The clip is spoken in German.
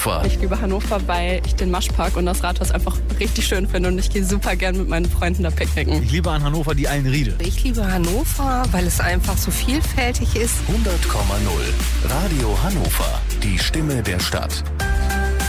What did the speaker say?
Ich liebe Hannover, weil ich den Maschpark und das Rathaus einfach richtig schön finde und ich gehe super gern mit meinen Freunden da picknicken. Ich liebe an Hannover die Eilenriede. Ich liebe Hannover, weil es einfach so vielfältig ist. 100,0 Radio Hannover, die Stimme der Stadt.